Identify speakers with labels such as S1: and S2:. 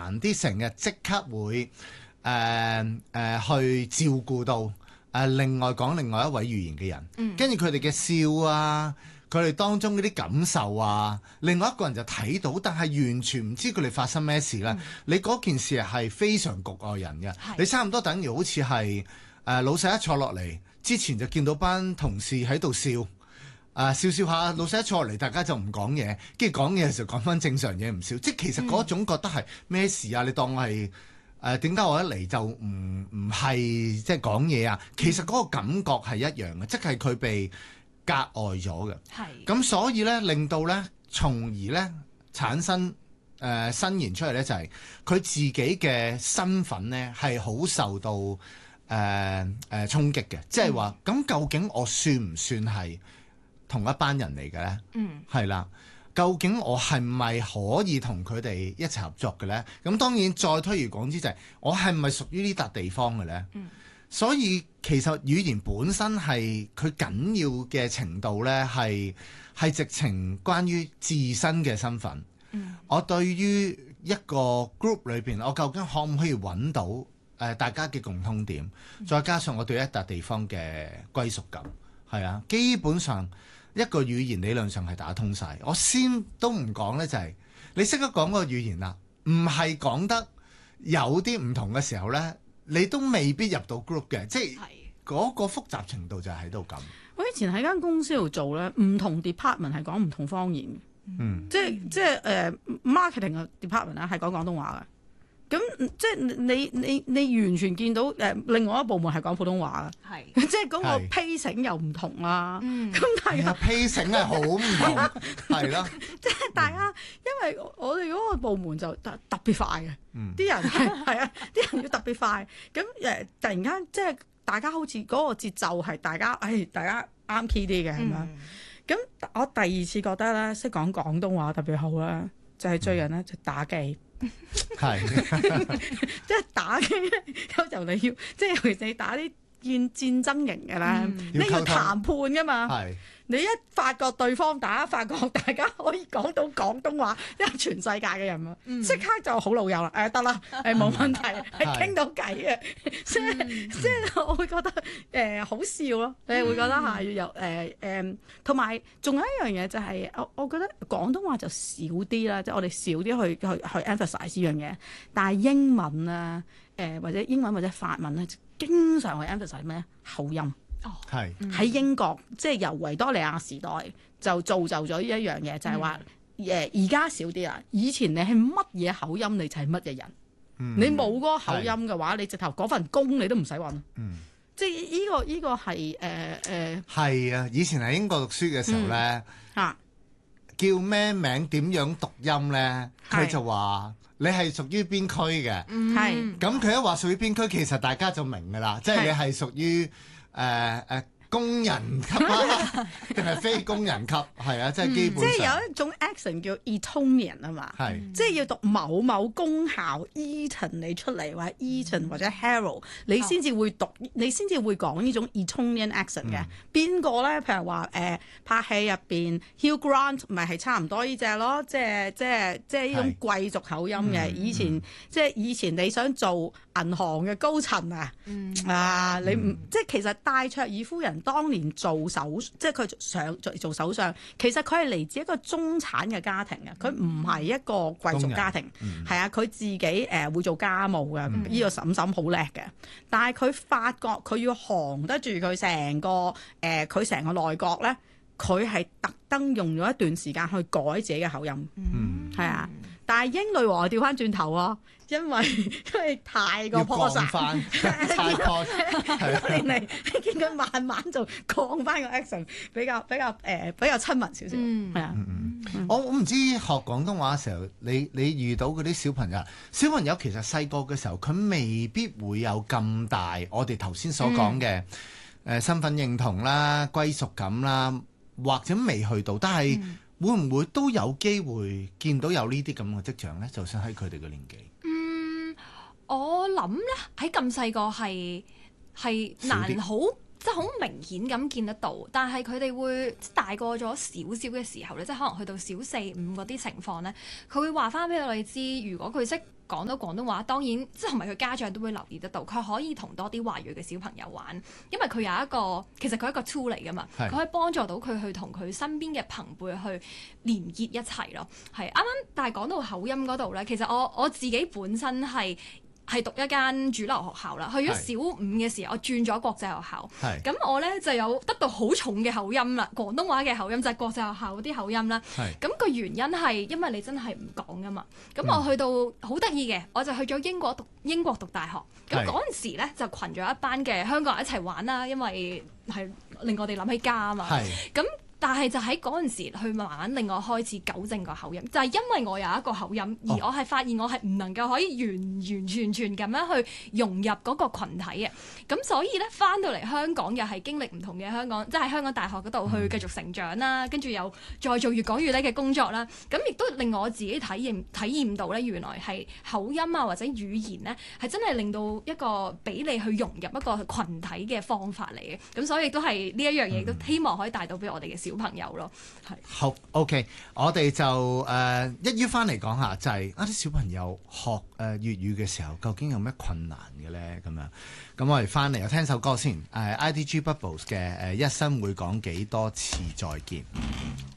S1: 難啲成日即刻會去照顧到另外講另外一位語言嘅人，跟住佢哋嘅笑啊，佢哋當中嗰啲感受啊，另外一個人就睇到，但係完全唔知佢哋發生咩事啦。你嗰件事係非常局外人嘅，你差唔多等於好似係老細一坐落嚟之前就見到班同事喺度笑。笑笑下，老細一坐落嚟，大家就唔講嘢，跟住講嘢嘅時候講翻正常嘢唔笑，即係其實嗰種覺得係咩事啊？你當我係點解我一嚟就唔係即係講嘢啊？其實嗰個感覺係一樣嘅，即係佢被隔外咗嘅。係咁，所以咧令到咧，從而咧產生伸延出嚟咧，就係佢自己嘅身份咧係好受到衝擊嘅，即係話咁究竟我算唔算係同一班人嚟嘅咧？係啦，究竟我係咪可以同佢哋一齊合作嘅咧？咁當然再推而廣之就係我係咪屬於呢笪地方嘅咧？所以其實語言本身係佢緊要嘅程度咧，係直情關於自身嘅身份。我對於一個 group 裏邊，我究竟可唔可以揾到大家嘅共通點？再加上我對一笪地方嘅歸屬感，係啊，基本上一個語言理論上係打通晒。我先都唔講呢，就係你識得講個語言啦，唔係講得有啲唔同嘅時候呢，你都未必入到 group 嘅，即係嗰個複雜程度就喺度咁。
S2: 我以前喺間公司度做呢，唔同 department 係講唔同方言，即係marketing 嘅 department 咧係講廣東話嘅。咁即係你完全見到另外一部門係講普通話嘅，即係嗰個 pacing 又唔同啦。咁大家
S1: pacing 係好唔同，係咯。
S2: 即係大家，因為我哋嗰個部門就特別快嘅，啲人係啊，啲人要特別快。咁突然間即係大家好似嗰個節奏係大家啱 key 啲嘅咁樣。咁我第二次覺得咧，識講廣東話特別好啦，就係最近咧就打機。
S1: 係，
S2: 即係打機咧，有時候你要，即係尤其你打啲戰爭型嘅啦，你要談判噶嘛。你一發覺對方發覺大家可以講到廣東話，因為全世界嘅人啊，即刻就好老友啦。得啦，冇問題，係傾到偈嘅。即係我會覺得好笑咯。你會覺得係有同埋仲有一樣嘢就係我覺得廣東話就少啲啦，即係我哋少啲去 emphasize 呢樣嘢。但係英文啊，或者英文或者法文咧，經常去 emphasize 咩口音。喺英國，即係由維多利亞時代就造就咗呢一樣嘢，就係話而家少啲啦。以前你係乜嘢口音，你就係乜嘢人。你冇嗰個口音嘅話，你直頭嗰份工你都唔使揾。即係呢個係
S1: 係啊！以前喺英國讀書嘅時候咧，叫咩名點樣讀音咧，佢就話你係屬於邊區嘅。咁佢一話屬於邊區，其實大家就明㗎啦，即係你係屬於工人級啊，定係非工人級？係啊，即係基本上。即係有一種 accent 叫 Etonian 啊嘛，即係要讀某某公校 Eton 你出嚟，或者 Eton 或者 Harrow， 你先至會讀，你先至會講呢種 Etonian accent 嘅。邊個咧？譬如話拍戲入邊 Hugh Grant 咪係差唔多呢隻咯，即係呢種貴族口音嘅。以前你想做銀行嘅高層啊，你唔即係其實戴卓爾夫人當年做首，即係佢想做首相，其實佢係嚟自一個中產嘅家庭嘅，佢唔係一個貴族家庭，係啊，佢自己會做家務嘅，呢個嬸嬸好叻嘅，但係佢發覺佢要扛得住佢成個內閣咧，佢係特登用咗一段時間去改自己嘅口音，係啊。但係英女王調翻轉頭喎，因為太過破曬，太破多年嚟，你見佢慢慢就降翻個 accent，比較親民少少，係啊。 我唔知學廣東話嘅時候，你遇到嗰啲小朋友其實細個嘅時候，佢未必會有咁大我哋頭先所講嘅身份認同啦、歸屬感啦，或者未去到，但係。會唔會都有機會見到有呢啲咁嘅跡象呢？就算喺佢哋嘅年紀，
S3: 我諗咧喺咁細個係難好即係好明顯咁見得到，但係佢哋會大個咗少少嘅時候咧，即係可能去到小4、5嗰啲情況咧，佢會話翻俾我哋知，如果佢識講到廣東話，當然即係同埋佢家長都會留意得到，佢可以同多啲華裔嘅小朋友玩，因為佢有一個其實佢係一個 tool 嚟㗎嘛，佢可以幫助到佢去同佢身邊嘅朋輩去連結一齊咯。係啱啱，但係講到口音嗰度咧，其實我自己本身係讀一間主流學校啦，去咗小5嘅時候，我轉咗國際學校，咁我咧就有得到好重嘅口音啦，廣東話嘅口音就係國際學校嗰啲口音啦。咁個原因係因為你真係唔講噶嘛。咁我去到好得意嘅，我就去咗英國讀大學。咁嗰陣時咧就群咗一班嘅香港人一齊玩啦，因為係令我哋諗起家啊嘛。咁但係就喺嗰陣時，去慢慢令我開始糾正個口音，就係因為我有一個口音，而我係發現我係唔能夠可以完完全全咁樣去融入嗰個羣體嘅。咁所以咧，翻到嚟香港又係經歷唔同嘅香港，即係喺香港大學嗰度去繼續成長啦，跟住又再做越講越叻嘅工作啦。咁亦都令我自己體驗到咧，原來係口音啊或者語言咧，係真係令到一個俾你去融入一個羣體嘅方法嚟嘅。咁所以都係呢一樣嘢，都希望可以帶到俾我哋嘅小朋友咯。係
S1: 好 OK， 我哋就一於翻嚟講下，就係啲小朋友學粵語嘅時候，究竟有咩困難嘅咧？咁樣，咁我哋翻嚟又聽首歌先，IDG Bubbles 嘅一生會講幾多次再見。